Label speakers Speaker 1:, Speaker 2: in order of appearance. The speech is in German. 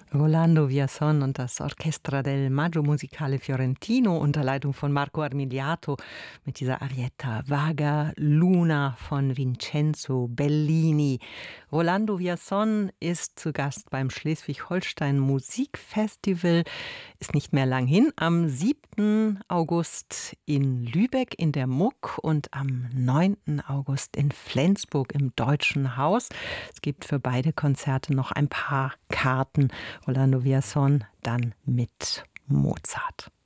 Speaker 1: Rolando Villazón und das Orchestra del Maggio Musicale Fiorentino unter Leitung von Marco Armiliato mit dieser Arietta Vaga Luna von Vincenzo Bellini. Rolando Villazón ist zu Gast beim Schleswig-Holstein Musikfestival. Ist nicht mehr lang hin. Am 7. August in Lübeck in der Muck und am 9. August in Flensburg im Deutschen Haus. Es gibt für beide Konzerte noch ein paar Karten. Rolando Villazón dann mit Mozart.